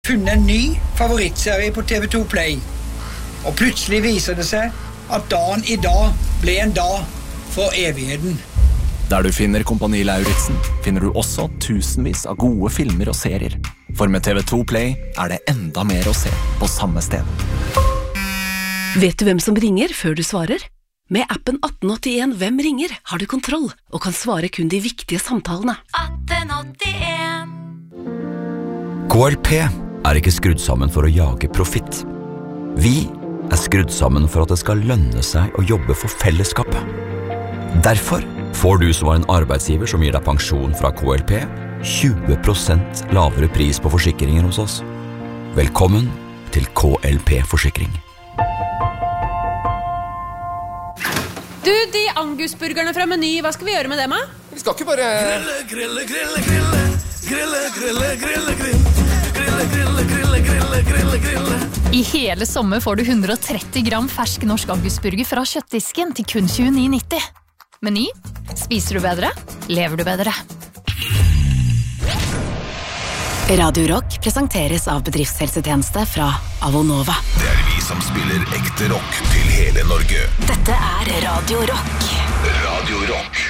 funnet en ny favorittserie på TV2 Play, og plutselig viser det seg at dagen I dag ble en dag for evigheten. Der du finner Kompani Lauritzen, finner du også tusenvis av gode filmer og serier. For med TV2 Play er det enda mer å se på samme sted. Vet du hvem som ringer før du svarer? Med appen 1881 Hvem ringer har du kontroll og kan svare kun de viktige samtalene. 1881 KLP er ikke skrudd sammen for å jage profitt. Vi er skrudd sammen for at det skal lønne seg å jobbe for fellesskapet. Derfor får du som var en arbeidsgiver som gir deg pensjon fra KLP 20% lavere pris på forsikringer hos oss. Velkommen til KLP Forsikring. Du, de angusburgerne fra Meny, hva skal vi gjøre med dem, da? Vi skal ikke bare... I hele sommer får du 130 gram fersk norsk angusburger fra kjøttdisken til kun 29,90. Meny, spiser du bedre, lever du bedre. Radio Rock presenteres av bedriftshelsetjeneste fra Avonova. Det vi som spiller ekte rock til hele Norge. Dette Radio Rock. Radio Rock.